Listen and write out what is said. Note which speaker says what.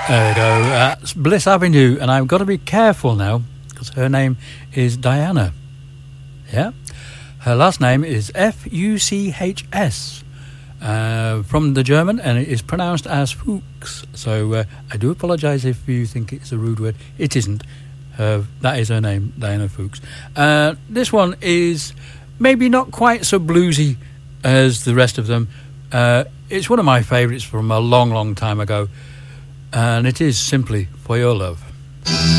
Speaker 1: There we go. That's Bliss Avenue, and I've got to be careful now because her name is Diana. Yeah, her last name is Fuchs from the German, and it is pronounced as Fuchs. So I do apologise if you think it's a rude word. It isn't. That is her name, Diana Fuchs. This one is maybe not quite so bluesy as the rest of them. It's one of my favourites from a long, long time ago. And it is Simply For Your Love.